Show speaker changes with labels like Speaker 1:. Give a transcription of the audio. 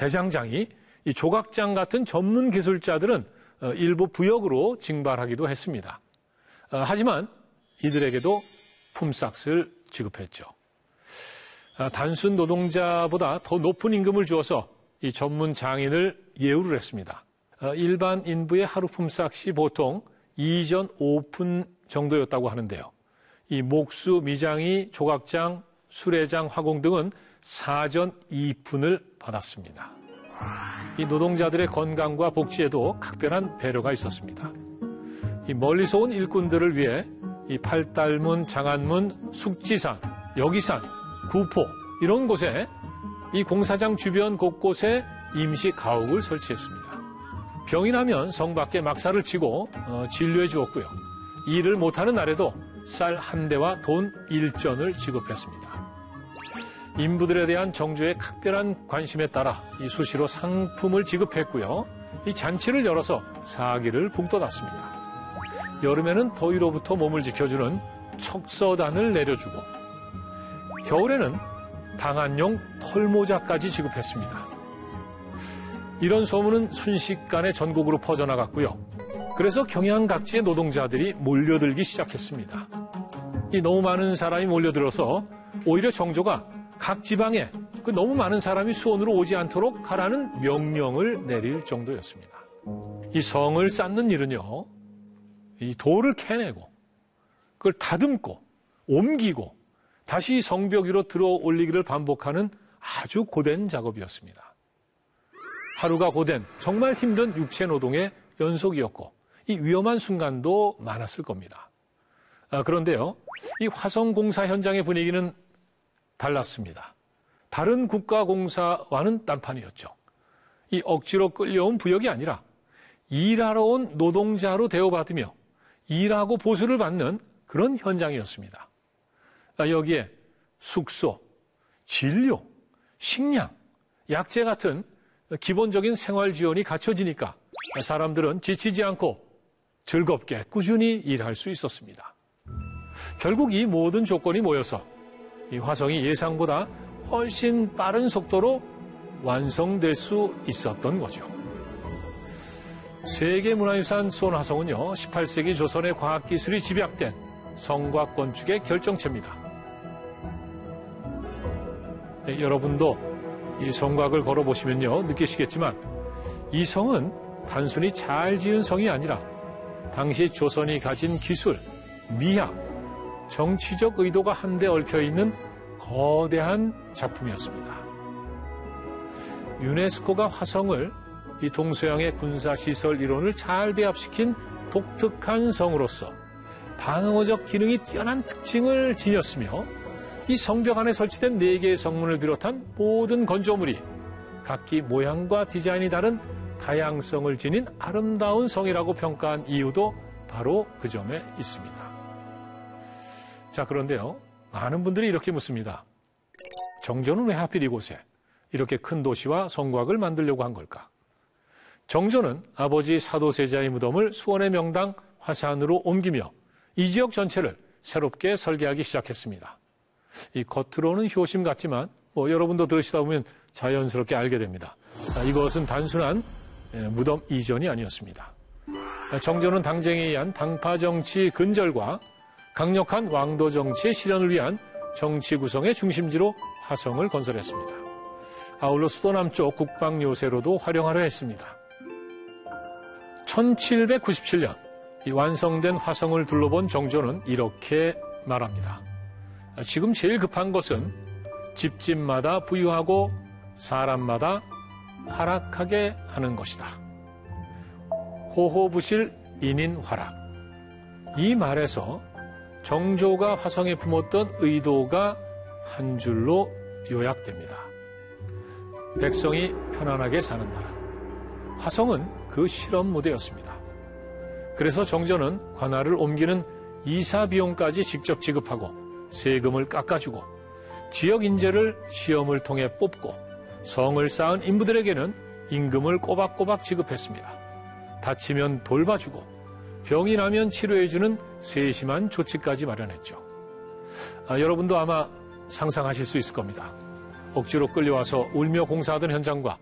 Speaker 1: 대장장이 이 조각장 같은 전문 기술자들은 일부 부역으로 징발하기도 했습니다. 하지만 이들에게도 품삯을 지급했죠. 단순 노동자보다 더 높은 임금을 주어서 이 전문 장인을 예우를 했습니다. 일반 인부의 하루 품삯이 보통 2전 5푼 정도였다고 하는데요. 이 목수, 미장이, 조각장, 수레장, 화공 등은 4전 2푼을 받았습니다. 이 노동자들의 건강과 복지에도 각별한 배려가 있었습니다. 이 멀리서 온 일꾼들을 위해 이 팔달문, 장안문, 숙지산, 여기산, 구포 이런 곳에 이 공사장 주변 곳곳에 임시 가옥을 설치했습니다. 병이 나면 성 밖에 막사를 치고 진료해 주었고요. 일을 못하는 날에도 쌀 한 대와 돈 1전을 지급했습니다. 인부들에 대한 정조의 각별한 관심에 따라 이 수시로 상품을 지급했고요. 이 잔치를 열어서 사기를 북돋았습니다. 여름에는 더위로부터 몸을 지켜주는 척서단을 내려주고 겨울에는 방한용 털모자까지 지급했습니다. 이런 소문은 순식간에 전국으로 퍼져나갔고요. 그래서 경양 각지의 노동자들이 몰려들기 시작했습니다. 이 너무 많은 사람이 몰려들어서 오히려 정조가 각 지방에 그 너무 많은 사람이 수원으로 오지 않도록 하라는 명령을 내릴 정도였습니다. 이 성을 쌓는 일은요, 이 돌을 캐내고 그걸 다듬고 옮기고 다시 성벽 위로 들어 올리기를 반복하는 아주 고된 작업이었습니다. 하루가 고된 정말 힘든 육체 노동의 연속이었고 이 위험한 순간도 많았을 겁니다. 그런데요, 이 화성공사 현장의 분위기는 달랐습니다. 다른 국가공사와는 딴판이었죠. 이 억지로 끌려온 부역이 아니라 일하러 온 노동자로 대우받으며 일하고 보수를 받는 그런 현장이었습니다. 여기에 숙소, 진료, 식량, 약재 같은 기본적인 생활 지원이 갖춰지니까 사람들은 지치지 않고 즐겁게 꾸준히 일할 수 있었습니다. 결국 이 모든 조건이 모여서 이 화성이 예상보다 훨씬 빠른 속도로 완성될 수 있었던 거죠. 세계문화유산 수원 화성은요, 18세기 조선의 과학기술이 집약된 성과 건축의 결정체입니다. 여러분도 이 성곽을 걸어보시면요, 느끼시겠지만 이 성은 단순히 잘 지은 성이 아니라 당시 조선이 가진 기술, 미학, 정치적 의도가 한데 얽혀있는 거대한 작품이었습니다. 유네스코가 화성을 이 동서양의 군사시설 이론을 잘 배합시킨 독특한 성으로서 방어적 기능이 뛰어난 특징을 지녔으며 이 성벽 안에 설치된 4개의 성문을 비롯한 모든 건조물이 각기 모양과 디자인이 다른 다양성을 지닌 아름다운 성이라고 평가한 이유도 바로 그 점에 있습니다. 자, 그런데요, 많은 분들이 이렇게 묻습니다. 정조는 왜 하필 이곳에 이렇게 큰 도시와 성곽을 만들려고 한 걸까? 정조는 아버지 사도세자의 무덤을 수원의 명당 화산으로 옮기며 이 지역 전체를 새롭게 설계하기 시작했습니다. 이 겉으로는 효심 같지만 여러분도 들으시다 보면 자연스럽게 알게 됩니다. 이것은 단순한 무덤 이전이 아니었습니다. 정조는 당쟁에 의한 당파 정치 근절과 강력한 왕도 정치의 실현을 위한 정치 구성의 중심지로 화성을 건설했습니다. 아울러 수도 남쪽 국방 요새로도 활용하려 했습니다. 1797년 이 완성된 화성을 둘러본 정조는 이렇게 말합니다. 지금 제일 급한 것은 집집마다 부유하고 사람마다 활락하게 하는 것이다. 호호부실 인인활락. 이 말에서 정조가 화성에 품었던 의도가 한 줄로 요약됩니다. 백성이 편안하게 사는 나라. 화성은 그 실험 무대였습니다. 그래서 정조는 관할을 옮기는 이사 비용까지 직접 지급하고 세금을 깎아주고 지역 인재를 시험을 통해 뽑고 성을 쌓은 인부들에게는 임금을 꼬박꼬박 지급했습니다. 다치면 돌봐주고 병이 나면 치료해주는 세심한 조치까지 마련했죠. 여러분도 아마 상상하실 수 있을 겁니다. 억지로 끌려와서 울며 공사하던 현장과